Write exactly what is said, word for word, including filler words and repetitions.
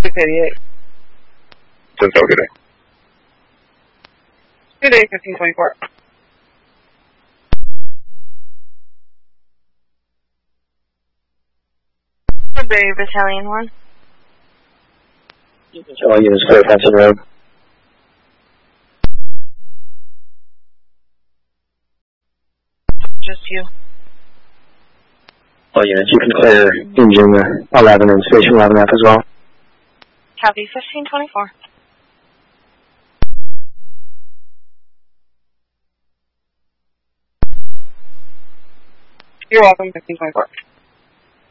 six eighty-eight. ten seven, good day. Good day, fifteen twenty-four. Woodbury Battalion one. All units clear Fenton Road. Just you. All units, you can clear engine eleven and station eleven F as well. Copy fifteen twenty-four. You're welcome, fifteen twenty-four.